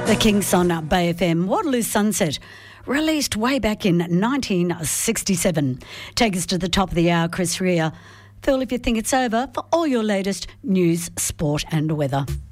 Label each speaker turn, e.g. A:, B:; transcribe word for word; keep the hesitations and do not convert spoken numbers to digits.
A: The Kings on Bay F M. Waterloo Sunset, released way back in nineteen sixty-seven. Take us to the top of the hour, Chris Rea. Phil, if you think it's over, for all your latest news, sport and weather.